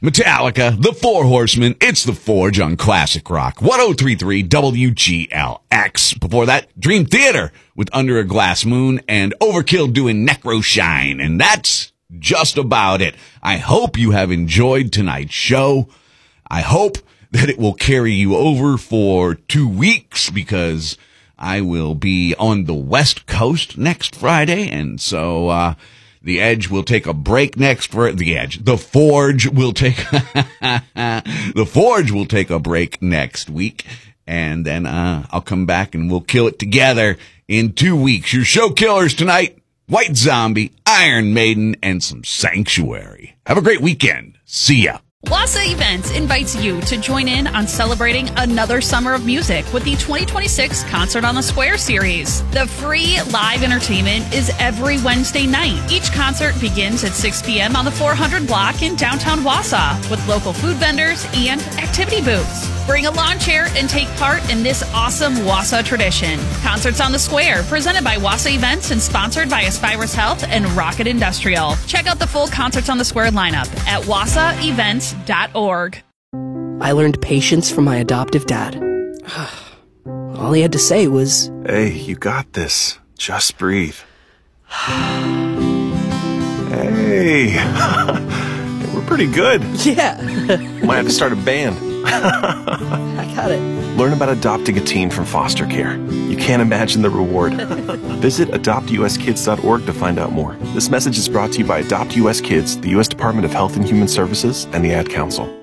Metallica, The Four Horsemen, It's the Forge on Classic Rock, 103.3 WGLX. Before that, Dream Theater with Under a Glass Moon, and Overkill doing Necro Shine. And that's just about it. I hope you have enjoyed tonight's show. I hope that it will carry you over for 2 weeks, because I will be on the West Coast next Friday, and so the Edge will take a break The Forge will take The Forge will take a break next week, and then I'll come back and we'll kill it together in 2 weeks. Your show killers tonight: White Zombie, Iron Maiden, and some Sanctuary. Have a great weekend. See ya. Wassa Events invites you to join in on celebrating another summer of music with the 2026 Concert on the Square series. The free live entertainment is every Wednesday night. Each concert begins at 6 p.m. on the 400 block in downtown Wausau with local food vendors and activity booths. Bring a lawn chair and take part in this awesome Wausau tradition. Concerts on the Square, presented by Wassa Events and sponsored by Aspirus Health and Rocket Industrial. Check out the full Concerts on the Square lineup at wassaevents.org. I learned patience from my adoptive dad. All he had to say was, "Hey, you got this. Just breathe." Hey, we're pretty good. yeah, Might have to start a band. I got it. Learn about adopting a teen from foster care. You can't imagine the reward. Visit adoptuskids.org to find out more. This message is brought to you by Adopt US Kids, the U.S. Department of Health and Human Services, and the Ad Council.